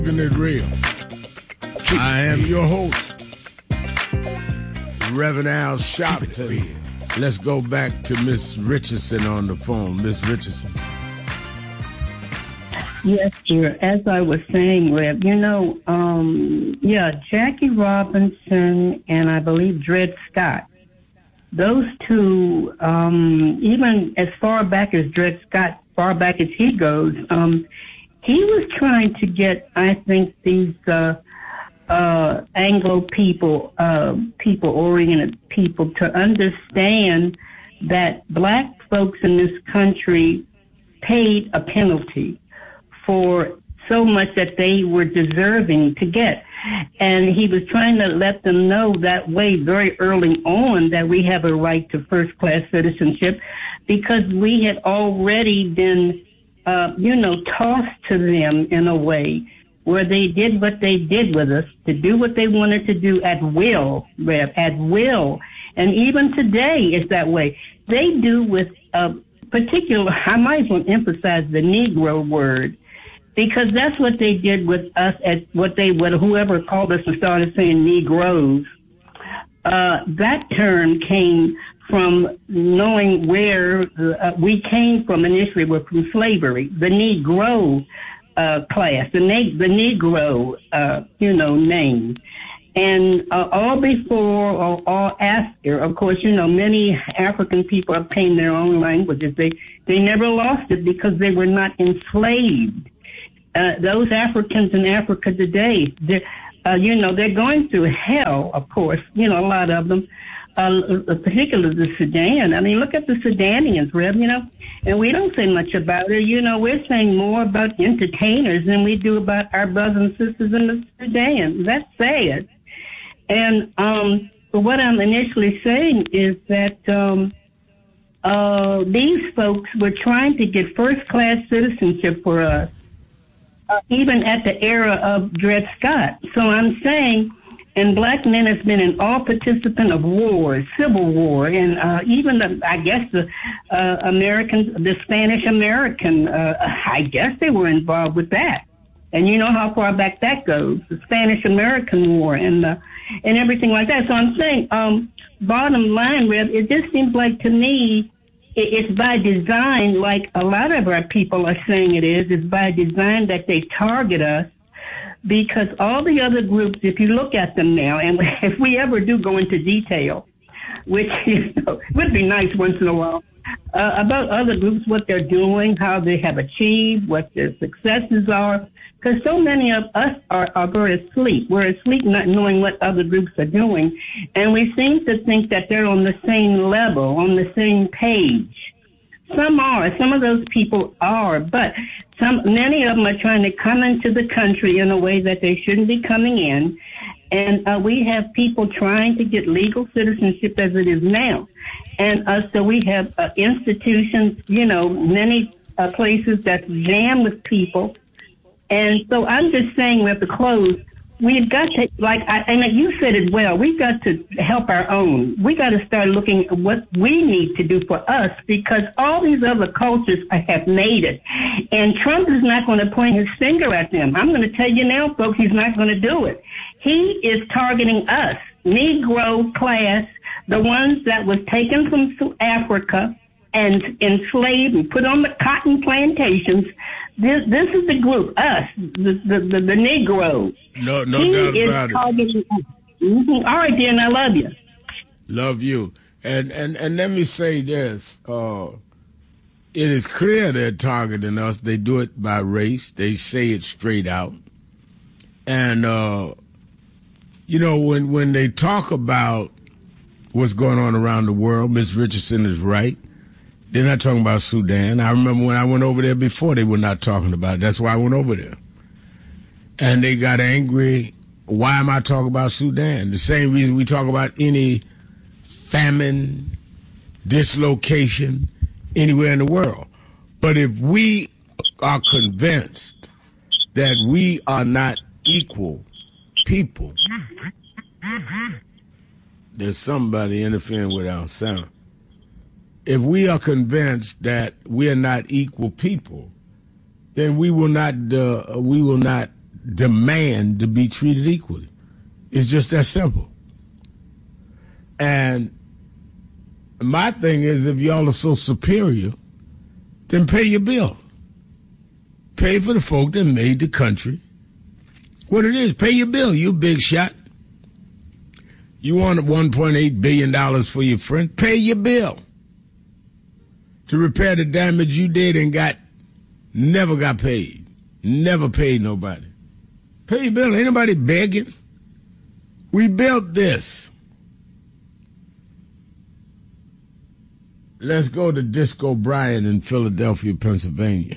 Keeping it real. I am your host, Reverend Al Sharpton. Let's go back to Miss Richardson on the phone. Miss Richardson. Yes, sir. As I was saying, Rev, Jackie Robinson and I believe Dred Scott, those two, even as far back as Dred Scott, far back as he goes, he was trying to get, I think, these Anglo people-oriented people to understand that black folks in this country paid a penalty for so much that they were deserving to get. And he was trying to let them know that way very early on that we have a right to first-class citizenship because we had already been, tossed to them in a way where they did what they did with us, to do what they wanted to do at will, Rev, at will. And even today is that way. They do with a particular, I might as well emphasize the Negro word, because that's what they did with us at whoever called us and started saying Negroes. That term came from knowing where we came from initially. We're from slavery, the Negro class, the Negro, name. And all before or all after, of course, many African people obtained their own languages. They never lost it because they were not enslaved. Those Africans in Africa today, they're going through hell, of course, a lot of them, particularly the Sudan. I mean, look at the Sudanians, Rev, and we don't say much about it. We're saying more about entertainers than we do about our brothers and sisters in the Sudan. That's sad. And what I'm initially saying is that these folks were trying to get first-class citizenship for us. Even at the era of Dred Scott. So I'm saying, and black men has been an all participant of wars, civil war, and even the Americans, the Spanish American, I guess they were involved with that. And you know how far back that goes, the Spanish American War and everything like that. So I'm saying, bottom line, Rev, it just seems like to me, it's by design, like a lot of our people are saying it is. It's by design that they target us because all the other groups, if you look at them now, and if we ever do go into detail, which would be nice once in a while, about other groups, what they're doing, how they have achieved, what their successes are, because so many of us are very asleep. We're asleep not knowing what other groups are doing, and we seem to think that they're on the same level, on the same page. Some are. Some of those people are, but many of them are trying to come into the country in a way that they shouldn't be coming in, and we have people trying to get legal citizenship as it is now. And so we have institutions, many places that's jammed with people. And so I'm just saying we have to close. We've got to, and you said it well, we've got to help our own. We got to start looking at what we need to do for us because all these other cultures have made it. And Trump is not going to point his finger at them. I'm going to tell you now, folks, he's not going to do it. He is targeting us, Negro class, the ones that was taken from Africa and enslaved and put on the cotton plantations. This is the group, us, the Negroes. No doubt about it. Mm-hmm. All right, dear, and I love you. Love you. And let me say this. It is clear they're targeting us. They do it by race. They say it straight out. And, when they talk about what's going on around the world, Ms. Richardson is right. They're not talking about Sudan. I remember when I went over there before, they were not talking about it. That's why I went over there. And they got angry. Why am I talking about Sudan? The same reason we talk about any famine, dislocation, anywhere in the world. But if we are convinced that we are not equal people, there's somebody interfering with our sound. If we are convinced that we are not equal people, then we will not demand to be treated equally. It's just that simple. And my thing is, if y'all are so superior, then pay your bill. Pay for the folk that made the country what it is. Pay your bill, you big shot. You want $1.8 billion for your friend? Pay your bill to repair the damage you did and never got paid. Never paid nobody. Pay your bill. Ain't nobody begging. We built this. Let's go to Disco Brian in Philadelphia, Pennsylvania.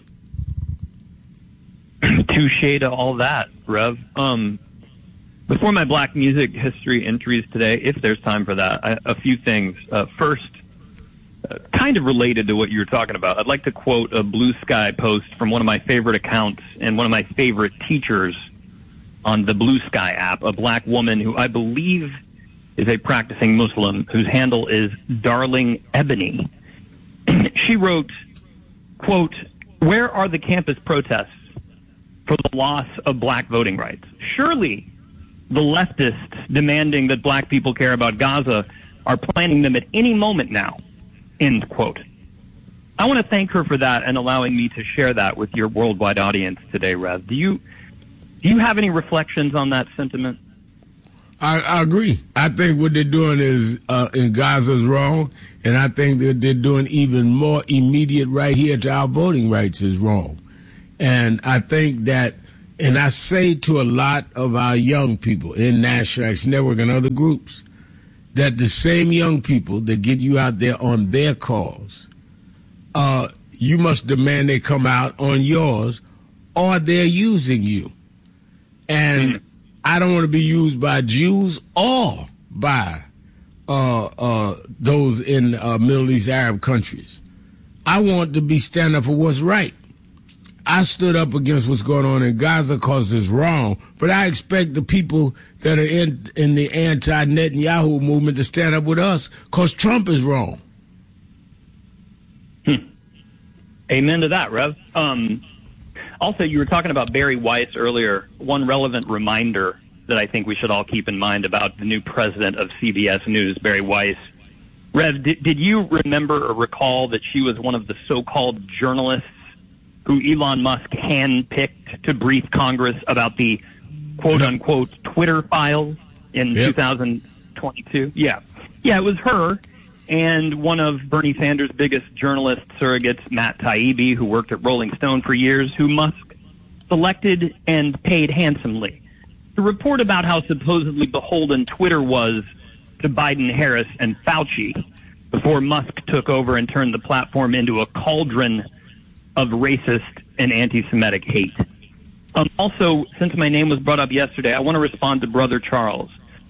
Touche to all that, Rev. Before my black music history entries today, if there's time for that, a few things. First, kind of related to what you were talking about, I'd like to quote a Blue Sky post from one of my favorite accounts and one of my favorite teachers on the Blue Sky app, a black woman who I believe is a practicing Muslim, whose handle is Darling Ebony. She wrote, quote, "Where are the campus protests for the loss of black voting rights? Surely the leftists demanding that black people care about Gaza are planning them at any moment now," end quote. I want to thank her for that and allowing me to share that with your worldwide audience today, Rev. Do you have any reflections on that sentiment? I agree. I think what they're doing in Gaza is wrong, and I think that they're doing even more immediate right here to our voting rights is wrong. And I think that, and I say to a lot of our young people in National Action Network and other groups, that the same young people that get you out there on their cause, you must demand they come out on yours, or they're using you. And I don't want to be used by Jews or by those in Middle East Arab countries. I want to be standing up for what's right. I stood up against what's going on in Gaza because it's wrong, but I expect the people that are in the anti-Netanyahu movement to stand up with us because Trump is wrong. Amen to that, Rev. Also, you were talking about Barry Weiss earlier. One relevant reminder that I think we should all keep in mind about the new president of CBS News, Barry Weiss. Rev, did you remember or recall that she was one of the so-called journalists who Elon Musk handpicked to brief Congress about the quote-unquote Twitter files in 2022? Yeah, it was her and one of Bernie Sanders' biggest journalist surrogates, Matt Taibbi, who worked at Rolling Stone for years, who Musk selected and paid handsomely to report about how supposedly beholden Twitter was to Biden, Harris, and Fauci before Musk took over and turned the platform into a cauldron of racist and anti-Semitic hate. Also, since my name was brought up yesterday, I want to respond to Brother Charles.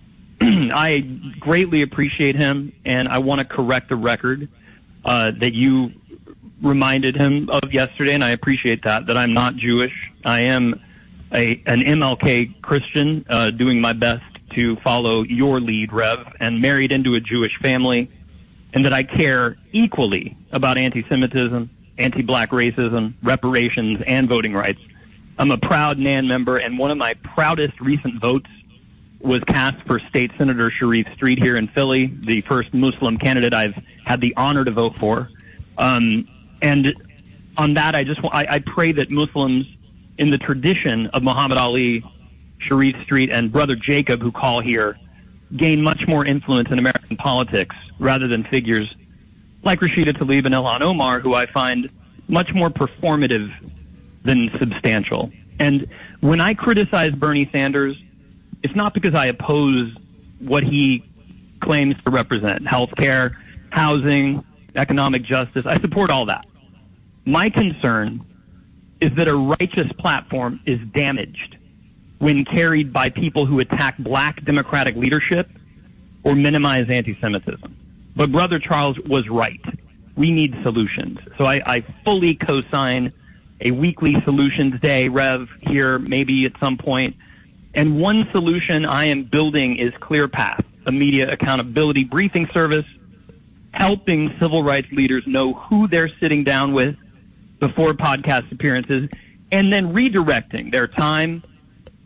I greatly appreciate him, and I want to correct the record that you reminded him of yesterday, and I appreciate that I'm not Jewish. I am an MLK Christian, doing my best to follow your lead, Rev, and married into a Jewish family, and that I care equally about anti-Semitism, anti-black racism, reparations, and voting rights. I'm a proud NAN member, and one of my proudest recent votes was cast for State Senator Sharif Street here in Philly, the first Muslim candidate I've had the honor to vote for. And on that, I pray that Muslims in the tradition of Muhammad Ali, Sharif Street, and Brother Jacob, who call here, gain much more influence in American politics rather than figures like Rashida Tlaib and Ilhan Omar, who I find much more performative than substantial. And when I criticize Bernie Sanders, it's not because I oppose what he claims to represent, healthcare, housing, economic justice. I support all that. My concern is that a righteous platform is damaged when carried by people who attack black democratic leadership or minimize anti-Semitism. But Brother Charles was right. We need solutions. So I fully co-sign a weekly solutions day, Rev, here maybe at some point. And one solution I am building is ClearPath, a media accountability briefing service, helping civil rights leaders know who they're sitting down with before podcast appearances, and then redirecting their time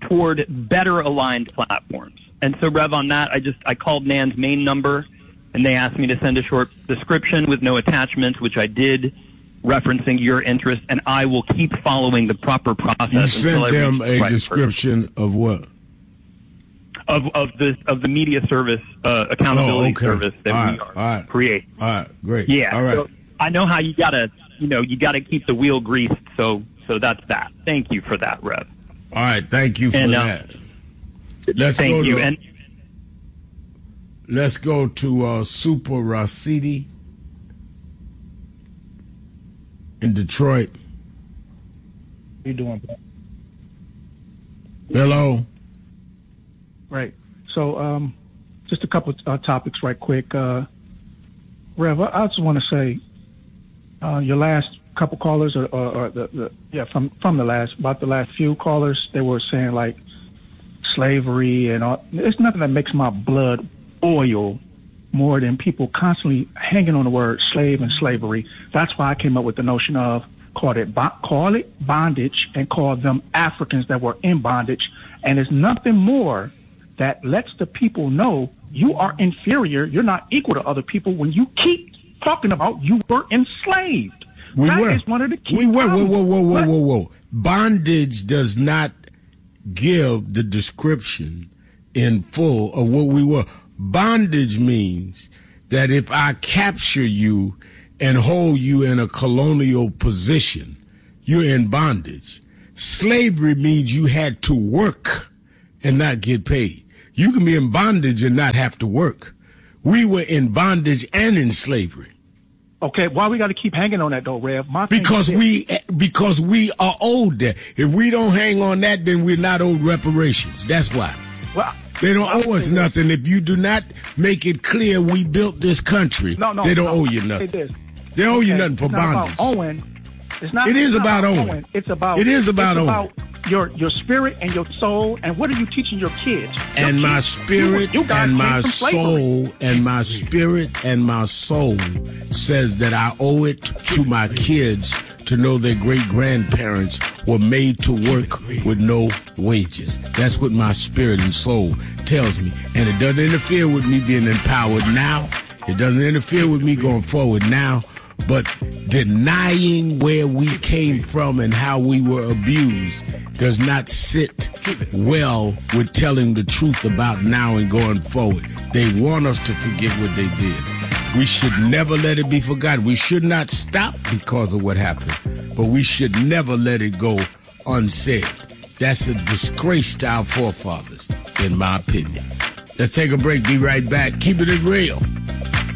toward better aligned platforms. And so, Rev, on that, I called NAN's main number, and they asked me to send a short description with no attachments, which I did, referencing your interest, and I will keep following the proper process. You sent them a description of what? Of the media service accountability service that we are creating. All right, great. Yeah. All right. So I know how you gotta keep the wheel greased. So that's that. Thank you for that, Rev. All right, thank you for that. Let's go to Super Rasidi in Detroit. How you doing, bro? Hello. Right. So, just a couple of topics right quick. Rev, I just want to say, your last couple callers, from the last few callers, they were saying like slavery and all. It's nothing that makes my blood boil more than people constantly hanging on the word slave and slavery. That's why I came up with the notion of call it bondage and call them Africans that were in bondage. And it's nothing more that lets the people know you are inferior. You're not equal to other people when you keep talking about you were enslaved. That is one of the key problems. Whoa. Bondage does not give the description in full of what we were. Bondage means that if I capture you and hold you in a colonial position, you're in bondage. Slavery means you had to work and not get paid. You can be in bondage and not have to work. We were in bondage and in slavery. Okay, why we got to keep hanging on that though, Rev? Because we are owed that. If we don't hang on that, then we're not owed reparations. That's why. Well, they don't owe us nothing. If you do not make it clear we built this country, they don't owe you nothing. They owe you nothing for bondage. It is about owing. It's about owing. Your spirit and your soul, and what are you teaching your kids? And my spirit and my soul and my spirit and my soul says that I owe it to my kids to know their great-grandparents were made to work with no wages. That's what my spirit and soul tells me. And it doesn't interfere with me being empowered now. It doesn't interfere with me going forward now. But denying where we came from and how we were abused does not sit well with telling the truth about now and going forward. They want us to forget what they did. We should never let it be forgotten. We should not stop because of what happened, but we should never let it go unsaid. That's a disgrace to our forefathers, in my opinion. Let's take a break. Be right back. Keep it real.